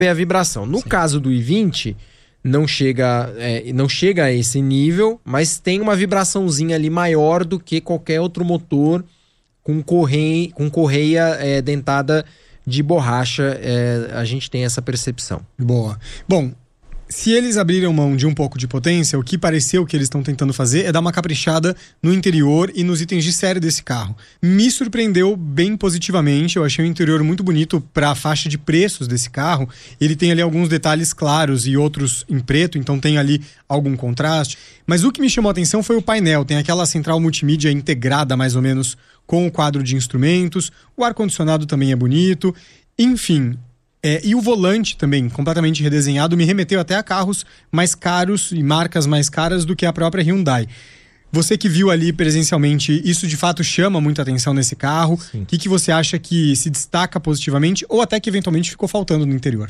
a vibração. No caso do i20, não chega a esse nível, mas tem uma vibraçãozinha ali maior do que qualquer outro motor com correia dentada de borracha. A gente tem essa percepção. Boa. Bom, se eles abriram mão de um pouco de potência, o que pareceu que eles estão tentando fazer é dar uma caprichada no interior e nos itens de série desse carro. Me surpreendeu bem positivamente, eu achei o interior muito bonito para a faixa de preços desse carro. Ele tem ali alguns detalhes claros e outros em preto, então tem ali algum contraste. Mas o que me chamou a atenção foi o painel, tem aquela central multimídia integrada mais ou menos com o quadro de instrumentos, o ar-condicionado também é bonito, enfim... e o volante também, completamente redesenhado, me remeteu até a carros mais caros e marcas mais caras do que a própria Hyundai. Você que viu ali presencialmente, isso de fato chama muita atenção nesse carro? O que você acha que se destaca positivamente ou até que eventualmente ficou faltando no interior?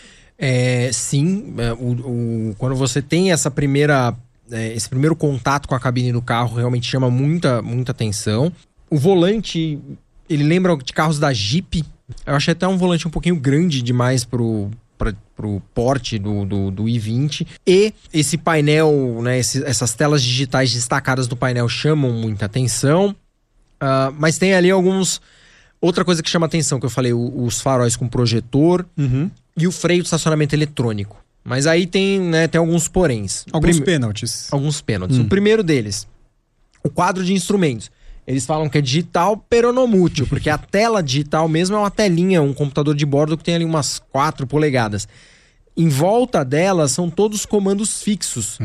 Quando você tem esse primeiro contato com a cabine do carro, realmente chama muita atenção. O volante, ele lembra de carros da Jeep. Eu achei até um volante um pouquinho grande demais pro porte do i20. E esse painel, né, essas telas digitais destacadas do painel chamam muita atenção. Mas tem ali outra coisa que chama atenção, que eu falei, os faróis com projetor e o freio de estacionamento eletrônico. Mas aí tem alguns poréns. Alguns pênaltis. O primeiro deles, o quadro de instrumentos. Eles falam que é digital peronomútil, porque a tela digital mesmo é uma telinha, um computador de bordo que tem ali umas 4 polegadas. Em volta dela são todos comandos fixos,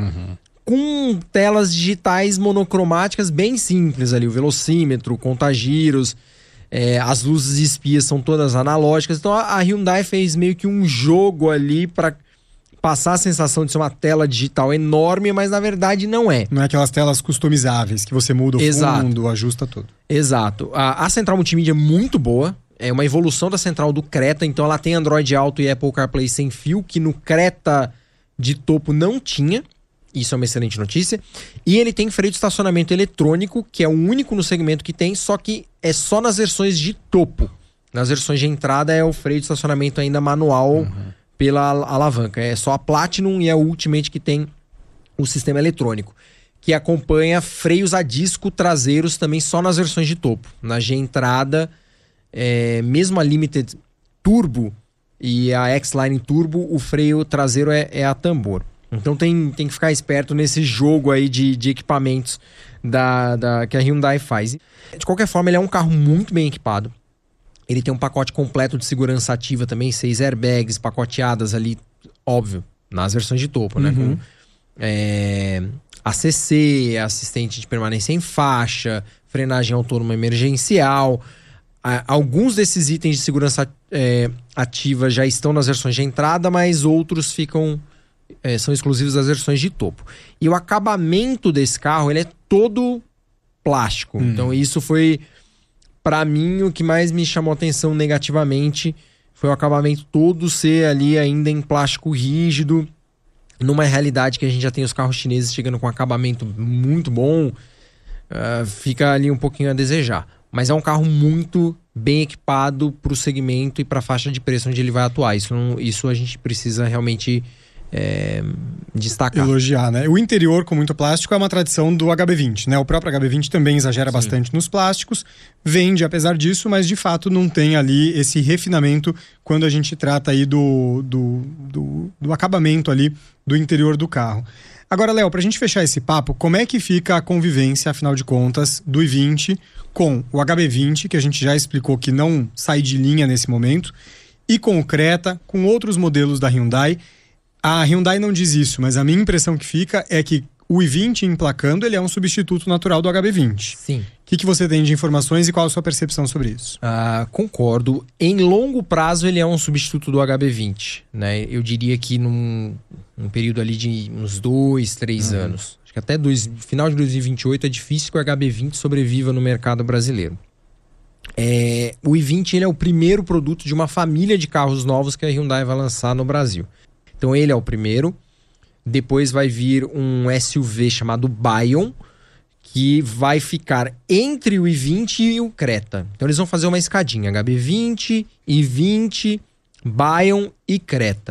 com telas digitais monocromáticas bem simples ali, o velocímetro, o contagiros, as luzes espias são todas analógicas. Então a Hyundai fez meio que um jogo ali para passar a sensação de ser uma tela digital enorme, mas na verdade não é. Não é aquelas telas customizáveis que você muda o fundo, ajusta tudo. Exato. A central multimídia é muito boa, é uma evolução da central do Creta, então ela tem Android Auto e Apple CarPlay sem fio, que no Creta de topo não tinha. Isso é uma excelente notícia. E ele tem freio de estacionamento eletrônico, que é o único no segmento que tem, só que é só nas versões de topo. Nas versões de entrada é o freio de estacionamento ainda manual, pela alavanca. É só a Platinum e a Ultimate que tem o sistema eletrônico, que acompanha freios a disco traseiros também só nas versões de topo. Na G entrada, mesmo a Limited Turbo e a X-Line Turbo, o freio traseiro é a tambor. Então tem que ficar esperto nesse jogo aí de equipamentos que a Hyundai faz. De qualquer forma, ele é um carro muito bem equipado. Ele tem um pacote completo de segurança ativa também, 6 airbags pacoteadas ali, óbvio, nas versões de topo, né? Com ACC, assistente de permanência em faixa, frenagem autônoma emergencial. Alguns desses itens de segurança ativa já estão nas versões de entrada, mas outros são exclusivos das versões de topo. E o acabamento desse carro, ele é todo plástico. Então isso foi... Pra mim, o que mais me chamou atenção negativamente foi o acabamento todo ser ali ainda em plástico rígido, numa realidade que a gente já tem os carros chineses chegando com acabamento muito bom, fica ali um pouquinho a desejar. Mas é um carro muito bem equipado pro segmento e pra faixa de preço onde ele vai atuar. Isso a gente precisa realmente destacar. Elogiar, né? O interior com muito plástico é uma tradição do HB20, né? O próprio HB20 também exagera bastante nos plásticos, vende apesar disso, mas de fato não tem ali esse refinamento quando a gente trata aí do acabamento ali do interior do carro. Agora, Léo, pra gente fechar esse papo, como é que fica a convivência, afinal de contas, do i20 com o HB20, que a gente já explicou que não sai de linha nesse momento, e com o Creta, com outros modelos da Hyundai? A Hyundai não diz isso, mas a minha impressão que fica é que o i20 emplacando, ele é um substituto natural do HB20. Sim. O que você tem de informações e qual a sua percepção sobre isso? Concordo. Em longo prazo, ele é um substituto do HB20, né? Eu diria que num período ali de uns 2, 3 anos. Acho que até final de 2028 é difícil que o HB20 sobreviva no mercado brasileiro. O i20 ele é o primeiro produto de uma família de carros novos que a Hyundai vai lançar no Brasil. Então ele é o primeiro. Depois vai vir um SUV chamado Bayon, que vai ficar entre o i20 e o Creta. Então eles vão fazer uma escadinha, HB20, i20, Bayon e Creta.